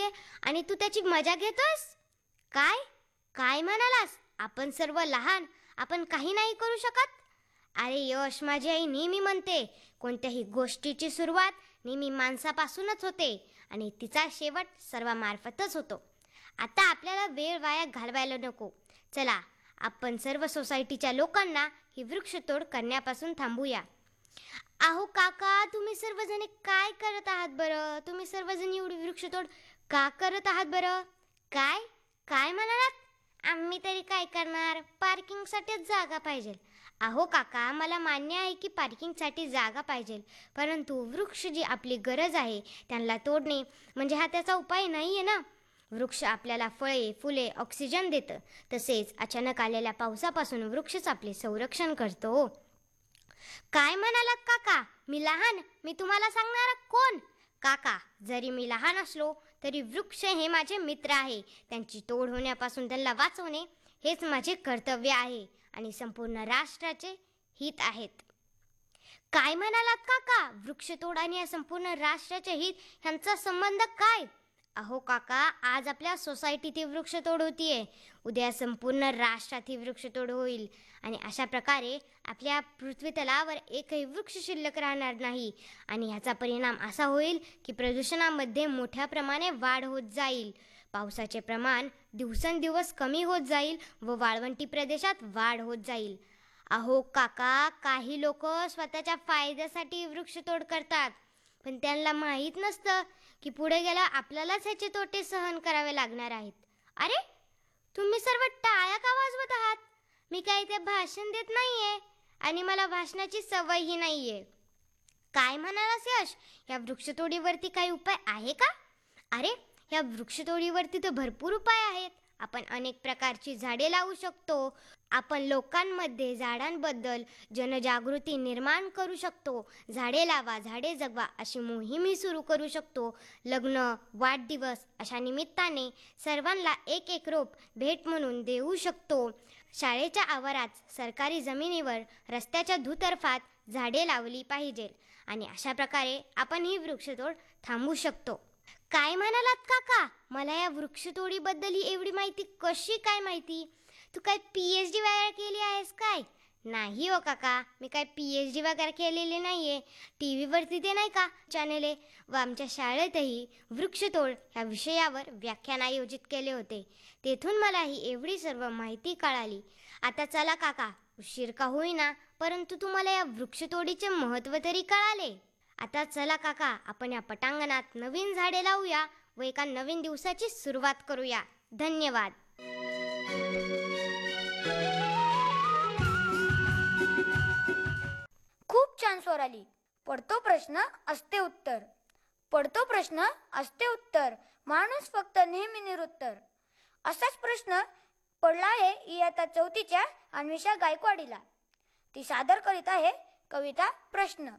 नाहीये आणि तू त्याची मजा घेतोस? काय काय म्हणालास? आपण सर्व लहान, आपण काही नाही करू शकत? अरे यश, माझी आई नेहमी म्हणते, कोणत्याही गोष्टीची सुरुवात नेहमी माणसापासूनच होते आणि तिचा शेवट सर्वांमार्फतच होतो. आता आपल्याला वेळ वाया घालवायला नको. चला, आपण सर्व सोसायटीच्या लोकांना ही वृक्षतोड करण्यापासून थांबूया. अहो काका, तुम्ही सर्वजण काय करत आहात बरं? तुम्ही सर्वजण एवढी वृक्षतोड का करत आहात बरं? काय काय म्हणालात? आम्ही तरी काय करणार? पार्किंगसाठीच जागा पाहिजे. अहो काका, मला मान्य आहे की पार्किंगसाठी जागा पाहिजे, परंतु वृक्ष जी आपली गरज आहे त्यांना तोडणे म्हणजे हा त्याचा उपाय नाही आहे ना. वृक्ष आपल्याला फळे, फुले, ऑक्सिजन देतं. तसेच अचानक आलेल्या पावसापासून वृक्षच आपले संरक्षण करतो. काय म्हणालात काका? मी लहान? मी तुम्हाला सांगणारा कोण? काका, जरी मी लहान असलो तरी वृक्ष हे माझे मित्र आहे. त्यांची तोड होण्यापासून त्यांना वाचवणे हेच माझे कर्तव्य आहे आणि संपूर्ण राष्ट्राचे हित आहेत. काय म्हणालात काका? वृक्षतोड आणि संपूर्ण राष्ट्राचे हित ह्यांचा संबंध काय? अहो काका, आज आपल्या सोसायटीत ही वृक्षतोड होतीये, उद्या संपूर्ण राष्ट्रात ही वृक्षतोड होईल आणि अशा प्रकारे आपल्या पृथ्वी तलावर एकही वृक्ष शिल्लक राहणार नाही आणि ह्याचा परिणाम असा होईल की प्रदूषणामध्ये मोठ्या प्रमाणे वाढ होत जाईल, पावसाचे प्रमाण दिवसेंदिवस कमी होत जाईल व वाळवंटी प्रदेशात वाढ होत जाईल. अहो काका, काही लोक स्वतःच्या फायद्यासाठी वृक्षतोड करतात, पण त्यांना माहीत नसतं की पुढे गेला आपल्यालाच ह्याचे तोटे सहन करावे लागणार आहेत. अरे, तुम्ही सर्व टाळ्या का वाजवत आहात? मी काही ते भाषण देत नाहीये आणि मला भाषणाची सवयही नाहीये. काय म्हणालास यश? या वृक्षतोडीवरती काही उपाय आहे का? अरे, या वृक्षतोडीवरती तर भरपूर उपाय आहेत. आपण अनेक प्रकारची झाडे लावू शकतो. आपण लोकांमध्ये झाडांबद्दल जनजागृती निर्माण करू शकतो. झाडे लावा, झाडे जगवा अशी मोहीमही सुरू करू शकतो. लग्न, वाढदिवस अशा निमित्ताने सर्वांना एक एक रोप भेट म्हणून देऊ शकतो. शाळेच्या आवारात, सरकारी जमिनीवर, रस्त्याच्या दुतर्फात झाडे लावली पाहिजे आणि अशा प्रकारे आपण ही वृक्षतोड थांबवू शकतो. काय म्हणालात काका? मला या वृक्षतोडीबद्दल ही एवढी माहिती कशी काय माहिती? तू काय PhD वगैरे केली आहेस काय? नाही हो काका, मी काय PhD वगैरे केलेली नाहीये. TV वरती ते नाही का चॅनल व आमच्या शाळेतही वृक्षतोड ह्या विषयावर व्याख्यान आयोजित केले होते. तेथून मला ही एवढी सर्व माहिती कळाली. आता चला काका, उशीर का होईना, परंतु तुम्हाला या वृक्षतोडीचे महत्त्व तरी कळाले. आता चला काका, आपण या पटांगणात नवीन झाडे लावूया व एका नवीन दिवसाची सुरुवात करूया. धन्यवाद. खूप छान स्वराली. पडतो प्रश्न असते उत्तर. पडतो प्रश्न असते उत्तर. माणूस फक्त नेहमी निरुत्तर. असाच प्रश्न पडला आहे इयत्ता 4च्या अन्विषा गायकवाडीला. ती सादर करीत आहे कविता प्रश्न.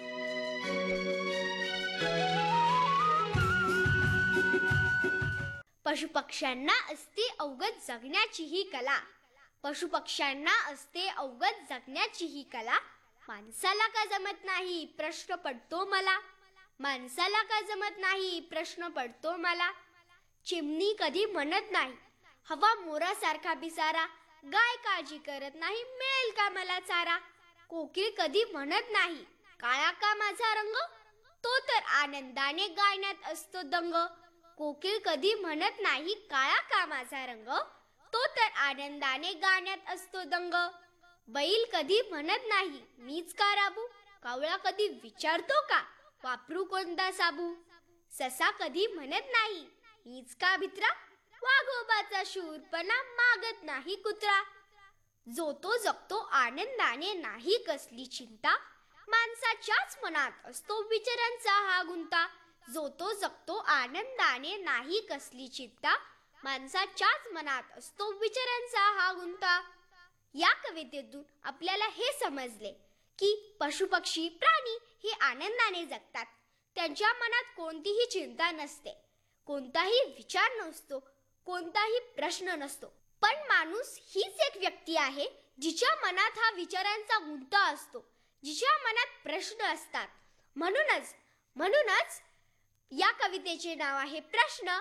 पशुपक्ष्यांना असते अवगत जगण्याची ही कला. पशुपक्ष्यांना असते अवगत जगण्याची ही कला. माणसाला का जमत नाही प्रश्न पडतो मला. माणसाला का जमत नाही प्रश्न पडतो मला. चिमणी कधी म्हणत नाही हवा मोरासारखा बिचारा. गाय काळजी करत नाही मिळेल का मला चारा. कोकिळ कधी म्हणत नाही काळा का माझा रंग. तो तर आनंदाने गायण्यात असतो दंग. कोकिळ कधी म्हणत नाही काळा का माझा रंग. तो तर आनंदाने गाण्यात असतो दंग. बैल कधी म्हणत नाही मीच का राबू. कावळा कधी विचारतो का वापरू कोणता साबू. ससा कधी म्हणत नाही मीच का भित्रा. वाघोबाचा शूरपणा मागत नाही कुत्रा. जो तो जगतो आनंदाने नाही कसली चिंता. माणसाच्याच मनात असतो विचारांचा हा गुंता. जो तो जगतो आनंदाने नाही कसली चिंता. माणसाच्याच मनात असतो विचारांचा हा गुंता. या कवितेतून आपल्याला हे समजले की पशुपक्षी प्राणी हे आनंदाने जगतात. त्यांच्या मनात कोणतीही चिंता नसते, कोणताही विचार नसतो, कोणताही प्रश्न नसतो. पण माणूस हीच एक व्यक्ती आहे जिच्या मनात हा विचारांचा गुंता असतो, जिच्या मनात प्रश्न असतात. म्हणूनच या कवितेचे नाव आहे प्रश्न.